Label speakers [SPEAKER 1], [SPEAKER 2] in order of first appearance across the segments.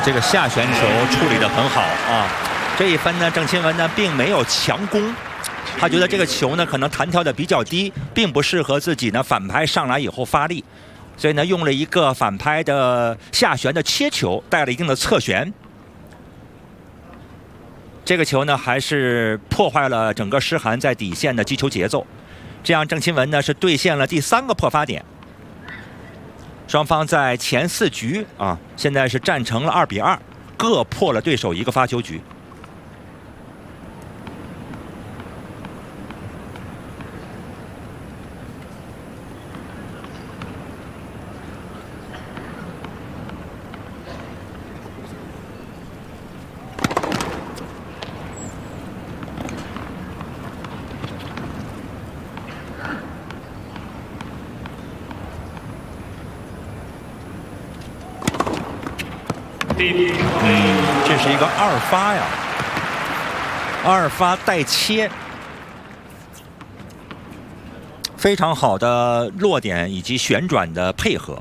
[SPEAKER 1] 这个下旋球处理得很好啊。这一分呢，郑钦文呢并没有强攻，他觉得这个球呢可能弹跳的比较低，并不适合自己呢反拍上来以后发力，所以呢用了一个反拍的下旋的切球，带了一定的侧旋。这个球呢还是破坏了整个诗涵在底线的击球节奏，这样郑钦文呢是兑现了第3个破发点。双方在前4局啊，现在是战成了2比2，各破了对手1个发球局。这是一个2发呀，2发带切，非常好的落点以及旋转的配合。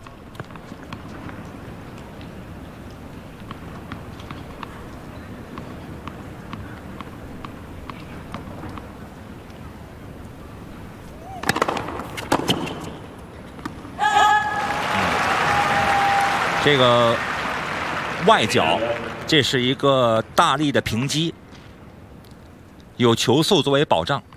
[SPEAKER 1] 这个外角，这是一个大力的平击，有球速作为保障。